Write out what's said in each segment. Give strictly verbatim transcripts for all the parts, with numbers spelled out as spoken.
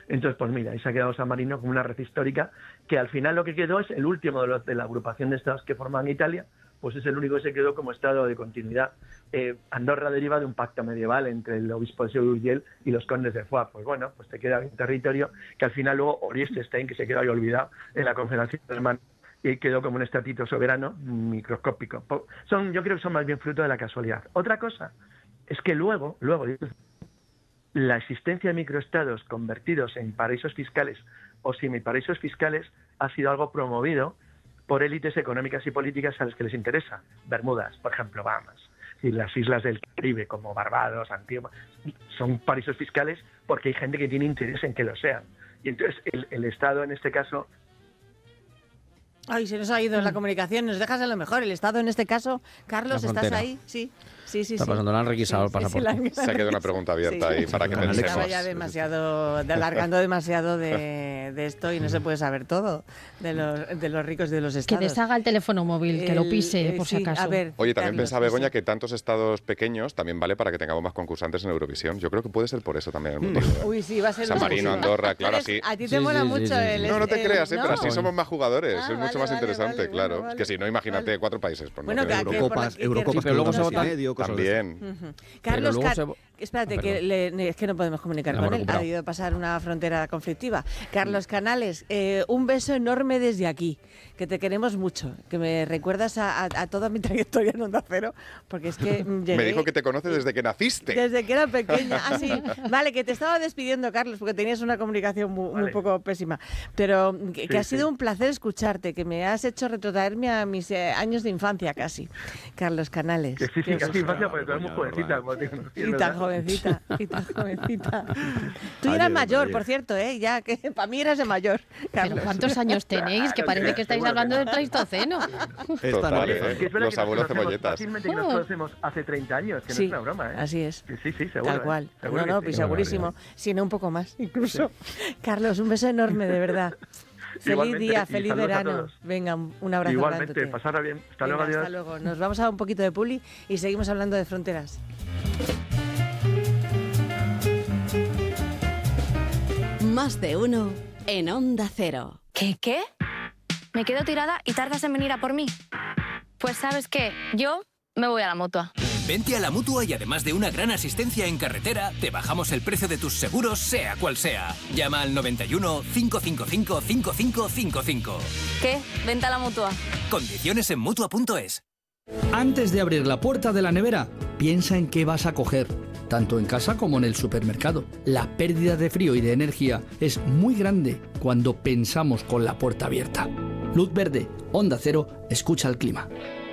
Entonces, pues mira, ahí se ha quedado San Marino como una red histórica que al final lo que quedó es el último de, los, de la agrupación de estados que forman Italia, pues es el único que se quedó como estado de continuidad. Eh, Andorra deriva de un pacto medieval entre el obispo de Seu-d'Urgell y los condes de Foix. Pues bueno, pues te queda un territorio que al final luego Liechtenstein, que se quedó ahí olvidado en la Confederación Alemana, y quedó como un estatito soberano microscópico. Son, yo creo que son más bien fruto de la casualidad. Otra cosa es que luego, luego la existencia de microestados convertidos en paraísos fiscales o semiparaísos fiscales ha sido algo promovido por élites económicas y políticas a las que les interesa. Bermudas, por ejemplo, Bahamas, y las islas del Caribe, como Barbados, Antigua, son paraísos fiscales porque hay gente que tiene interés en que lo sean. Y entonces el, el Estado, en este caso... Ay, se nos ha ido la comunicación, nos dejas a lo mejor. El Estado, en este caso, Carlos, ¿estás ahí? Sí. Sí, sí, Está sí. pasando, le han requisado sí, el pasaporte. Sí, sí, Se ha quedado una pregunta abierta ahí sí, para que pensemos. Estaba ya demasiado, de alargando demasiado de, de esto y no se puede saber todo de los, de los ricos de los estados. Que deshaga el teléfono móvil, que el, lo pise, por sí, si acaso. A ver, Oye, también Carlos, pensaba, Begoña, sí. que tantos estados pequeños también vale para que tengamos más concursantes en Eurovisión. Yo creo que puede ser por eso también el motivo. ¿eh? Uy, sí, va a ser San Marino, Andorra, claro, sí. A ti te Sí, mola sí, mucho sí, sí, el... sí. No, no te el- creas, ¿eh? ¿no? Pero así somos más jugadores. Ah, es vale, mucho más vale, interesante, vale, claro. bueno, vale. Es que si no, imagínate Vale. cuatro países. Pues Bueno, no que- queda que- Europa. por la- Eurocopas, que- Eurocopas pero luego con se dos y votan- medio, cosas de También. Ujú. Pero Carlos, luego Car- se vo- espérate, Ah, que perdón. le- es que no podemos comunicar La con hemos él. Ha recuperado. debido pasar una frontera conflictiva. Carlos Canales, eh, un beso enorme desde aquí, que te queremos mucho, que me recuerdas a, a, a toda mi trayectoria en Onda Cero, porque es que llegué... Me dijo que te conoce desde que naciste. Desde que era pequeña. Ah, sí. Vale, que te estaba despidiendo, Carlos, porque tenías una comunicación muy, muy Vale. poco pésima. Pero que, que Sí, ha sido sí. un placer escucharte, que me has hecho retrotraerme a mis eh, años de infancia casi. Carlos Canales. Que sí, sí, Qué casi os- infancia, porque tú eres muy Begoña, jovencita. verdad. Cuando te conocí, Y ¿verdad? tan jovencita, y tan jovencita. Tú Ayer, eras mayor, ayer. por cierto, ¿eh? Ya que para mí eras de mayor, Pero Carlos. ¿cuántos años tenéis? Que parece que estáis hablando del Pleistoceno. Esta Total, no ¿eh? Que es verdad Los que nos abuelos conocemos cebolletas. fácilmente, que nos Oh. conocemos hace treinta años, que Sí, no es una broma, ¿eh? así es. Sí, sí, sí, seguro. Tal ¿eh? cual. Seguro No, que no, sí. pues segurísimo. Si no, un poco más, incluso. Carlos, un beso enorme, de verdad. Feliz Igualmente, día, y feliz saludos a verano. todos. Venga, un abrazo Igualmente, grandote. pasarla bien. Hasta Venga, luego, adiós. hasta luego. Nos vamos a un poquito de puli y seguimos hablando de fronteras. Más de uno en Onda Cero. ¿Qué, qué? Me quedo tirada y tardas en venir a por mí. Pues ¿sabes qué? Yo me voy a la Mutua. Vente a la Mutua y además de una gran asistencia en carretera, te bajamos el precio de tus seguros, sea cual sea. Llama al noventa y uno, cinco cinco cinco, cinco cinco cinco cinco. ¿Qué? Vente a la Mutua. Condiciones en Mutua punto es. Antes de abrir la puerta de la nevera, piensa en qué vas a coger, tanto en casa como en el supermercado. La pérdida de frío y de energía es muy grande cuando pensamos con la puerta abierta. Luz verde, Onda Cero, escucha el clima.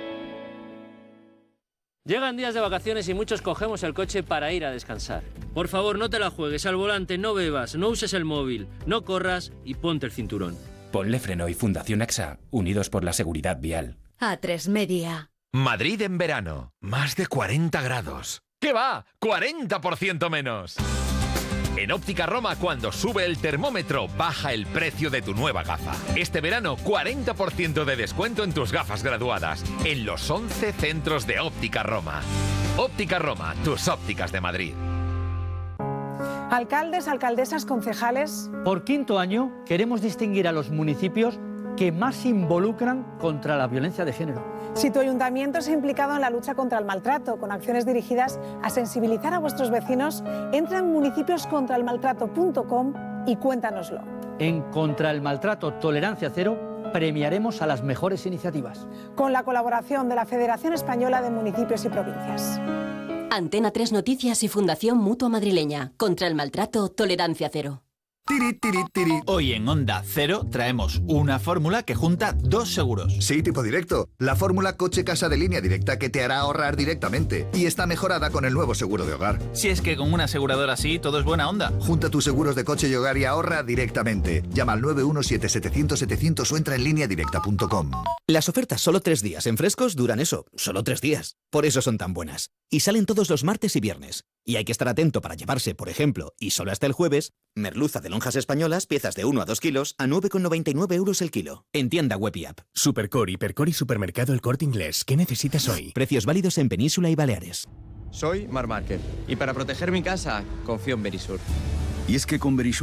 Llegan días de vacaciones y muchos cogemos el coche para ir a descansar. Por favor, no te la juegues al volante, no bebas, no uses el móvil, no corras y ponte el cinturón. Ponle Freno y Fundación AXA, unidos por la seguridad vial. A tres Media. Madrid en verano, más de cuarenta grados. ¿Qué va? ¡cuarenta por ciento menos! En Óptica Roma, cuando sube el termómetro, baja el precio de tu nueva gafa. Este verano, cuarenta por ciento de descuento en tus gafas graduadas, en los once centros de Óptica Roma. Óptica Roma, tus ópticas de Madrid. Alcaldes, alcaldesas, concejales. Por quinto año, queremos distinguir a los municipios que más se involucran contra la violencia de género. Si tu ayuntamiento se ha implicado en la lucha contra el maltrato, con acciones dirigidas a sensibilizar a vuestros vecinos, entra en municipios contra el maltrato punto com y cuéntanoslo. En Contra el Maltrato Tolerancia Cero, premiaremos a las mejores iniciativas. Con la colaboración de la Federación Española de Municipios y Provincias. Antena tres Noticias y Fundación Mutua Madrileña. Contra el maltrato, tolerancia cero. Tiri, tiri, tiri. Hoy en Onda Cero traemos una fórmula que junta dos seguros. Sí, tipo directo. La fórmula coche-casa de línea directa que te hará ahorrar directamente. Y está mejorada con el nuevo seguro de hogar. Si es que con una aseguradora así todo es buena onda. Junta tus seguros de coche y hogar y ahorra directamente. Llama al nueve uno siete, setecientos, setecientos o entra en línea directa punto com. Las ofertas solo tres días en Frescos duran eso, solo tres días. Por eso son tan buenas. Y salen todos los martes y viernes. Y hay que estar atento para llevarse, por ejemplo, y solo hasta el jueves, merluza de lonjas españolas, piezas de uno a dos kilos, a nueve con noventa y nueve euros el kilo. En tienda web y app. Supercore, Hipercore y Supermercado El Corte Inglés. ¿Qué necesitas hoy? Precios válidos en Península y Baleares. Soy Marc Márquez y para proteger mi casa confío en Verisur. Y es que con Verisur